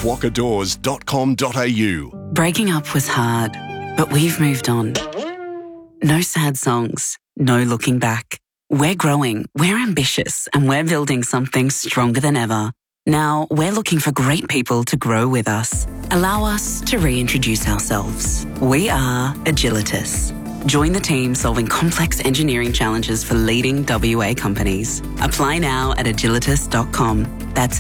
wakadoors.com.au. Breaking up was hard, but we've moved on. No sad songs, no looking back. We're growing, we're ambitious, and we're building something stronger than ever. Now, we're looking for great people to grow with us. Allow us to reintroduce ourselves. We are Agilitas. Join the team solving complex engineering challenges for leading WA companies. Apply now at agilitas.com. That's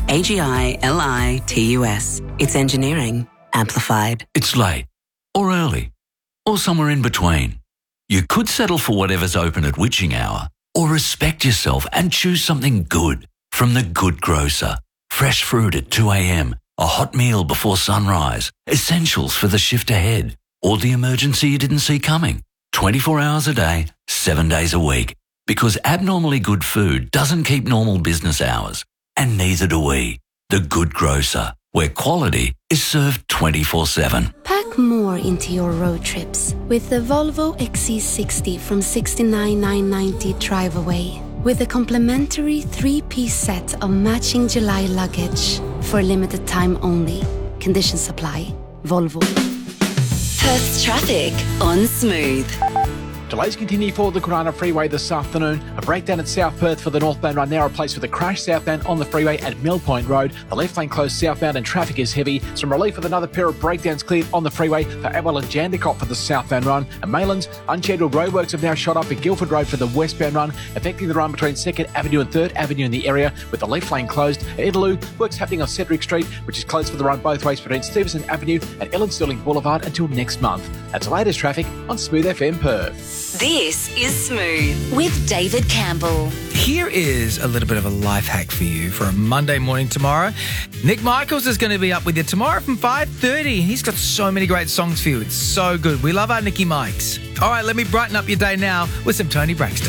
AGILITUS. It's engineering amplified. It's late, or early, or somewhere in between. You could settle for whatever's open at witching hour, or respect yourself and choose something good from The Good Grocer. Fresh fruit at 2 a.m, a hot meal before sunrise, essentials for the shift ahead, or the emergency you didn't see coming. 24 hours a day, 7 days a week. Because abnormally good food doesn't keep normal business hours. And neither do we. The Good Grocer, where quality is served 24/7. Pack more into your road trips with the Volvo XC60 from $69,990 drive away. With a complimentary 3-piece set of matching July luggage. For a limited time only. Conditions supply. Volvo. Perth's traffic on Smooth. Delays continue for the Kurana Freeway this afternoon. A breakdown at South Perth for the northbound run now replaced with a crash southbound on the freeway at Mill Point Road. The left lane closed southbound and traffic is heavy. Some relief with another pair of breakdowns cleared on the freeway for Awell and Jandakot for the southbound run. And Maylands, unscheduled roadworks have now shot up at Guildford Road for the westbound run, affecting the run between 2nd Avenue and 3rd Avenue in the area, with the left lane closed. At Idaloo, works happening on Cedric Street, which is closed for the run both ways between Stevenson Avenue and Ellen Sterling Boulevard until next month. That's the latest traffic on Smooth FM Perth. This is Smooth with David Campbell. Here is a little bit of a life hack for you for a Monday morning tomorrow. Nick Michaels is going to be up with you tomorrow from 5:30. He's got so many great songs for you. It's so good. We love our Nicky Mikes. All right, let me brighten up your day now with some Tony Braxton.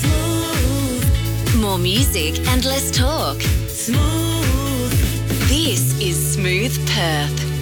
Smooth. More music and less talk. Smooth. This is Smooth Perth.